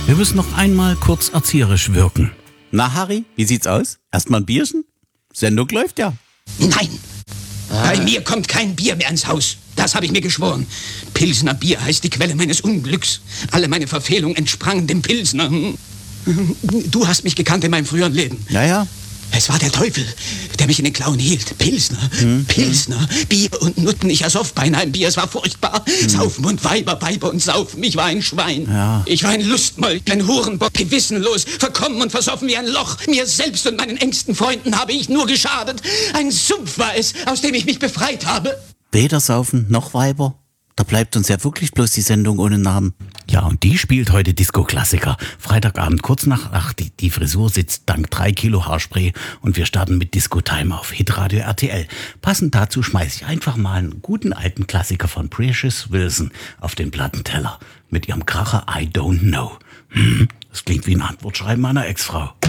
Wir müssen noch einmal kurz erzieherisch wirken. Na, Harry, wie sieht's aus? Erstmal ein Bierchen? Sendung läuft ja. Nein, bei mir kommt kein Bier mehr ins Haus. Das habe ich mir geschworen. Pilsner Bier heißt die Quelle meines Unglücks. Alle meine Verfehlungen entsprangen dem Pilsner. Du hast mich gekannt in meinem früheren Leben. Ja. Es war der Teufel, der mich in den Klauen hielt. Pilsner, Bier und Nutten. Ich ersoff beinahe ein Bier, es war furchtbar. Saufen und Weiber und saufen. Ich war ein Schwein. Ja. Ich war ein Lustmoll, ein Hurenbock, gewissenlos, verkommen und versoffen wie ein Loch. Mir selbst und meinen engsten Freunden habe ich nur geschadet. Ein Sumpf war es, aus dem ich mich befreit habe. Weder Saufen noch Weiber. Da bleibt uns ja wirklich bloß die Sendung ohne Namen. Ja, und die spielt heute Disco-Klassiker. Freitagabend kurz nach 8. Die Frisur sitzt dank 3 Kilo Haarspray und wir starten mit Disco-Time auf Hitradio RTL. Passend dazu schmeiße ich einfach mal einen guten alten Klassiker von Precious Wilson auf den Plattenteller mit ihrem Kracher I Don't Know. Das klingt wie ein Antwortschreiben meiner Ex-Frau.